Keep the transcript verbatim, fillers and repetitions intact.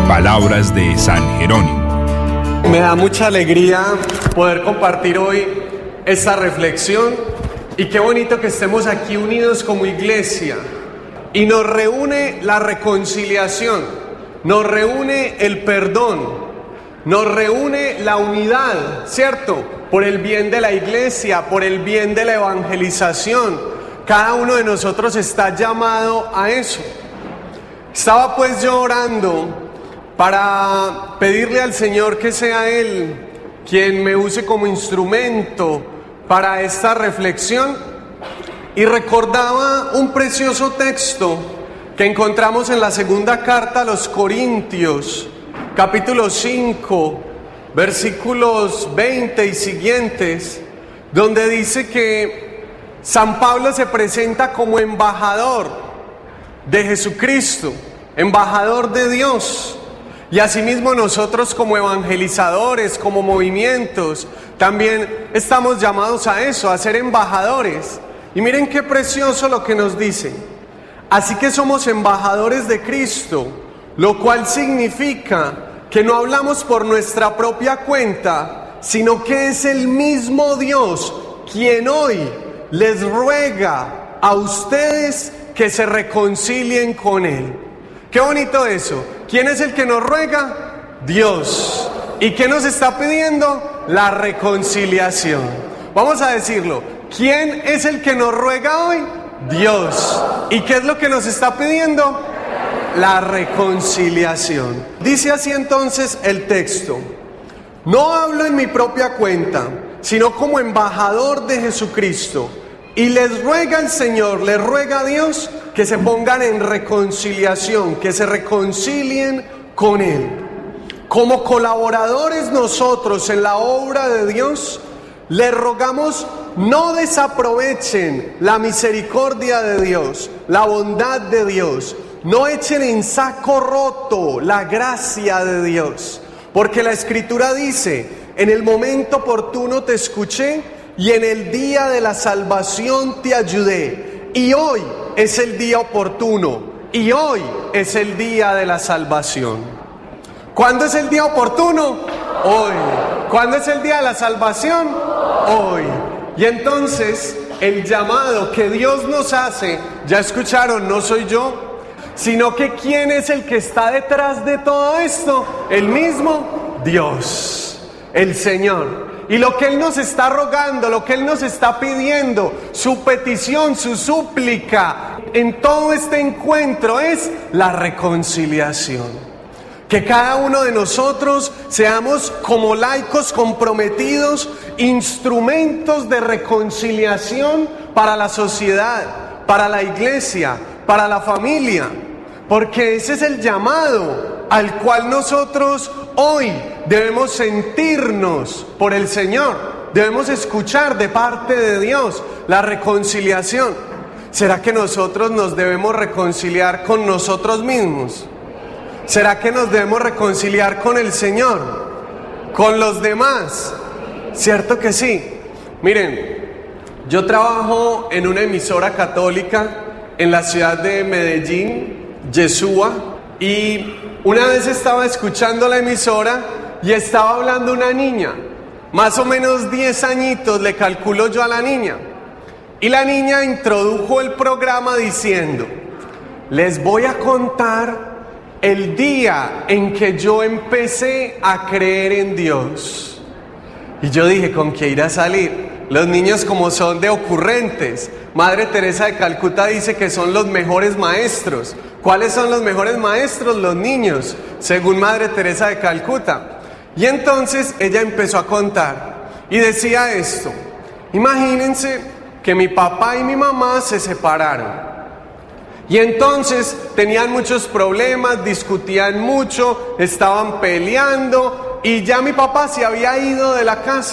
Palabras de San Jerónimo. Me da mucha alegría poder compartir hoy esta reflexión y qué bonito que estemos aquí unidos como iglesia y nos reúne la reconciliación, nos reúne el perdón, nos reúne la unidad, ¿cierto? Por el bien de la iglesia, por el bien de la evangelización. Cada uno de nosotros está llamado a eso. Estaba pues yo orando para pedirle al Señor que sea Él quien me use como instrumento para esta reflexión, y recordaba un precioso texto que encontramos en la segunda carta a los Corintios, capítulo cinco, versículos veinte y siguientes, donde dice que San Pablo se presenta como embajador de Jesucristo, embajador de Dios. Y asimismo nosotros como evangelizadores, como movimientos, también estamos llamados a eso, a ser embajadores. Y miren qué precioso lo que nos dice. Así que somos embajadores de Cristo, lo cual significa que no hablamos por nuestra propia cuenta, sino que es el mismo Dios quien hoy les ruega a ustedes que se reconcilien con Él. Qué bonito eso. ¿Quién es el que nos ruega? Dios. ¿Y qué nos está pidiendo? La reconciliación. Vamos a decirlo. ¿Quién es el que nos ruega hoy? Dios. ¿Y qué es lo que nos está pidiendo? La reconciliación. Dice así entonces el texto: no hablo en mi propia cuenta, sino como embajador de Jesucristo. Y les ruega al Señor, les ruega a Dios que se pongan en reconciliación, que se reconcilien con Él. Como colaboradores nosotros en la obra de Dios, les rogamos no desaprovechen la misericordia de Dios, la bondad de Dios. No echen en saco roto la gracia de Dios. Porque la Escritura dice: en el momento oportuno te escuché y en el día de la salvación te ayudé. Y hoy es el día oportuno. Y hoy es el día de la salvación. ¿Cuándo es el día oportuno? Hoy. ¿Cuándo es el día de la salvación? Hoy. Y entonces el llamado que Dios nos hace, ya escucharon, no soy yo, sino que ¿quién es el que está detrás de todo esto? El mismo Dios, el Señor. Y lo que Él nos está rogando, lo que Él nos está pidiendo, su petición, su súplica en todo este encuentro es la reconciliación. Que cada uno de nosotros seamos como laicos comprometidos, instrumentos de reconciliación para la sociedad, para la iglesia, para la familia. Porque ese es el llamado al cual nosotros hoy debemos sentirnos por el Señor. Debemos escuchar de parte de Dios la reconciliación. ¿Será que nosotros nos debemos reconciliar con nosotros mismos? ¿Será que nos debemos reconciliar con el Señor? ¿Con los demás? ¿Cierto que sí? Miren, yo trabajo en una emisora católica en la ciudad de Medellín, Yeshua, y una vez estaba escuchando la emisora y estaba hablando una niña, más o menos diez añitos le calculo yo a la niña, y la niña introdujo el programa diciendo: les voy a contar el día en que yo empecé a creer en Dios. Y yo dije, ¿con qué irá a salir? Los niños como son de ocurrentes. Madre Teresa de Calcuta dice que son los mejores maestros. ¿Cuáles son los mejores maestros? Los niños, según Madre Teresa de Calcuta. Y entonces ella empezó a contar y decía esto: imagínense que mi papá y mi mamá se separaron. Y entonces tenían muchos problemas, discutían mucho, estaban peleando y ya mi papá se había ido de la casa.